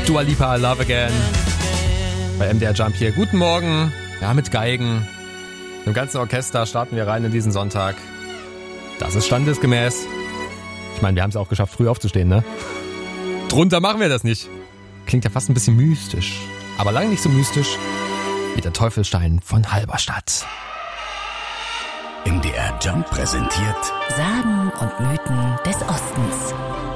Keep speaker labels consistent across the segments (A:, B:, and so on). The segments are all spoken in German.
A: Dua Lipa, Love Again. Bei MDR Jump hier. Guten Morgen. Ja, mit Geigen. Im ganzen Orchester starten wir rein in diesen Sonntag. Das ist standesgemäß. Ich meine, wir haben es auch geschafft, früh aufzustehen, ne? Drunter machen wir das nicht. Klingt ja fast ein bisschen mystisch. Aber lange nicht so mystisch wie der Teufelsstein von Halberstadt.
B: MDR Jump präsentiert
C: Sagen und Mythen des Ostens.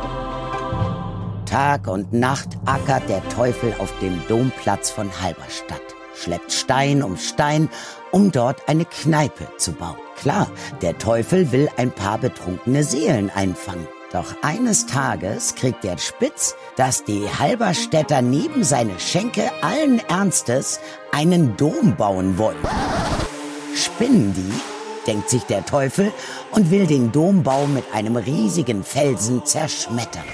D: Tag und Nacht ackert der Teufel auf dem Domplatz von Halberstadt, schleppt Stein um Stein, um dort eine Kneipe zu bauen. Klar, der Teufel will ein paar betrunkene Seelen einfangen. Doch eines Tages kriegt er spitz, dass die Halberstädter neben seine Schenke allen Ernstes einen Dom bauen wollen. Spinnen die? Denkt sich der Teufel und will den Dombau mit einem riesigen Felsen zerschmettern.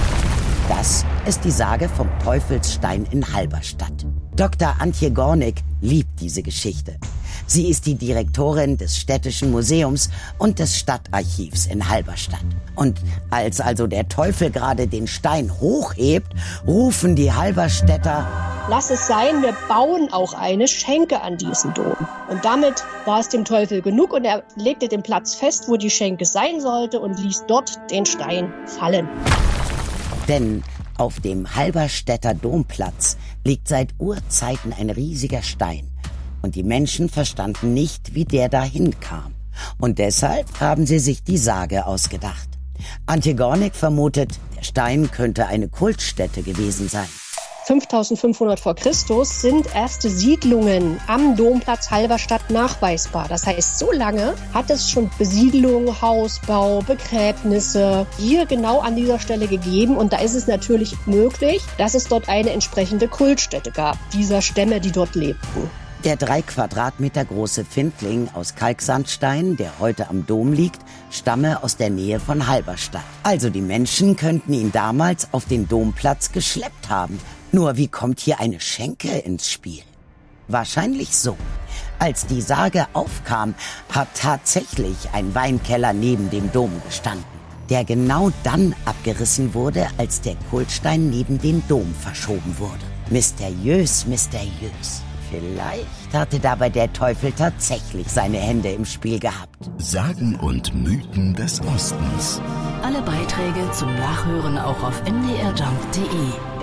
D: Das ist die Sage vom Teufelsstein in Halberstadt. Dr. Antje Gornick liebt diese Geschichte. Sie ist die Direktorin des Städtischen Museums und des Stadtarchivs in Halberstadt. Und als also der Teufel gerade den Stein hochhebt, rufen die Halberstädter:
E: Lass es sein, wir bauen auch eine Schenke an diesen Dom. Und damit war es dem Teufel genug und er legte den Platz fest, wo die Schenke sein sollte und ließ dort den Stein fallen.
D: Denn auf dem Halberstädter Domplatz liegt seit Urzeiten ein riesiger Stein. Und die Menschen verstanden nicht, wie der dahin kam. Und deshalb haben sie sich die Sage ausgedacht. Antje Gornick vermutet, der Stein könnte eine Kultstätte gewesen sein.
E: 5500 vor Christus sind erste Siedlungen am Domplatz Halberstadt nachweisbar. Das heißt, so lange hat es schon Besiedlung, Hausbau, Begräbnisse hier genau an dieser Stelle gegeben. Und da ist es natürlich möglich, dass es dort eine entsprechende Kultstätte gab, dieser Stämme, die dort lebten.
D: Der 3 Quadratmeter große Findling aus Kalksandstein, der heute am Dom liegt, stamme aus der Nähe von Halberstadt. Also die Menschen könnten ihn damals auf den Domplatz geschleppt haben. Nur wie kommt hier eine Schenke ins Spiel? Wahrscheinlich so. Als die Sage aufkam, hat tatsächlich ein Weinkeller neben dem Dom gestanden, der genau dann abgerissen wurde, als der Kultstein neben den Dom verschoben wurde. Mysteriös, mysteriös. Vielleicht hatte dabei der Teufel tatsächlich seine Hände im Spiel gehabt.
B: Sagen und Mythen des Ostens.
C: Alle Beiträge zum Nachhören auch auf mdrjump.de.